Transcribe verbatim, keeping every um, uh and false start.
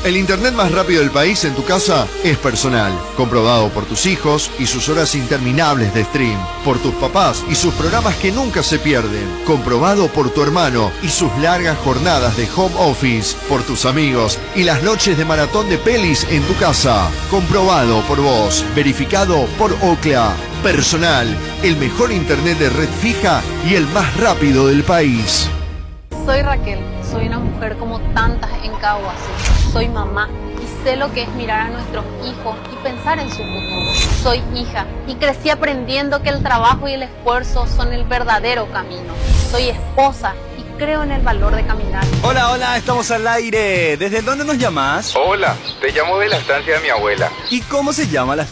El internet más rápido del país en tu casa es Personal, comprobado por tus hijos y sus horas interminables de stream, por tus papás y sus programas que nunca se pierden, comprobado por tu hermano y sus largas jornadas de home office, por tus amigos y las noches de maratón de pelis en tu casa, comprobado por vos, verificado por Ookla. Personal, el mejor internet de red fija y el más rápido del país. Soy Raquel, soy una mujer como tantas en Cahuazú. Soy mamá y sé lo que es mirar a nuestros hijos y pensar en su futuro. Soy hija y crecí aprendiendo que el trabajo y el esfuerzo son el verdadero camino. Soy esposa y creo en el valor de caminar. Hola, hola, estamos al aire. ¿Desde dónde nos llamas? Hola, te llamo de la estancia de mi abuela. ¿Y cómo se llama la